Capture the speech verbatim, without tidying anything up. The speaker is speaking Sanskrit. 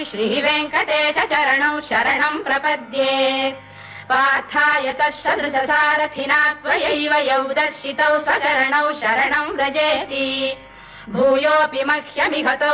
श्रीवेङ्कटेश चरणौ शरणं प्रपद्ये पार्थाय तत्सदृशसारथिना त्वयैव यौ दर्शितौ स्वचरणौ शरणं व्रजेति भूयोऽपि मह्यमिहतो